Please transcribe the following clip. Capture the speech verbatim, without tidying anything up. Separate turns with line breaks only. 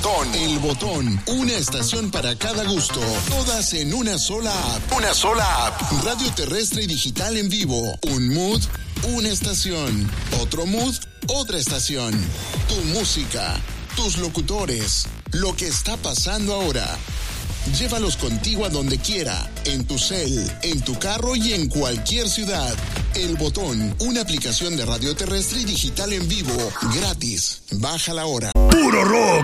Botón. El Botón. Una estación para cada gusto. Todas en una sola app. Una sola app. Radio terrestre y digital en vivo. Un mood, una estación. Otro mood, otra estación. Tu música. Tus locutores. Lo que está pasando ahora. Llévalos contigo a donde quiera, en tu cel, en tu carro y en cualquier ciudad. El Botón, una aplicación de radio terrestre y digital en vivo, gratis. Bájala ahora.
Puro rock.